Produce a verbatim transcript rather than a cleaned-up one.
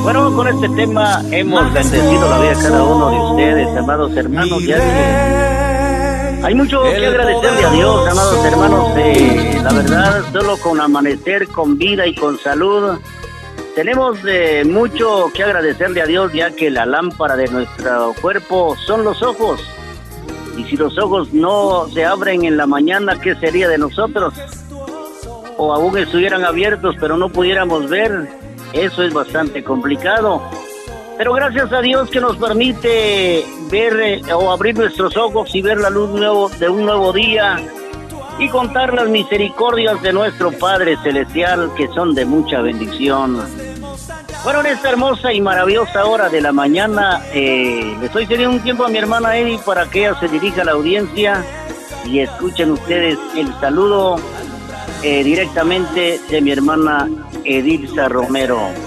Bueno, con este tema hemos bendecido la vida de cada uno de ustedes, amados hermanos, ya que hay mucho que agradecerle a Dios, amados hermanos. Eh, la verdad, solo con amanecer, con vida y con salud, tenemos eh, mucho que agradecerle a Dios, ya que la lámpara de nuestro cuerpo son los ojos. Y si los ojos no se abren en la mañana, ¿qué sería de nosotros? O aún estuvieran abiertos, pero no pudiéramos ver. Eso es bastante complicado. Pero gracias a Dios que nos permite ver eh, o abrir nuestros ojos y ver la luz nuevo, de un nuevo día y contar las misericordias de nuestro Padre Celestial, que son de mucha bendición. Bueno, en esta hermosa y maravillosa hora de la mañana, eh, le estoy cediendo un tiempo a mi hermana Eddie para que ella se dirija a la audiencia y escuchen ustedes el saludo eh, directamente de mi hermana Edilza Romero.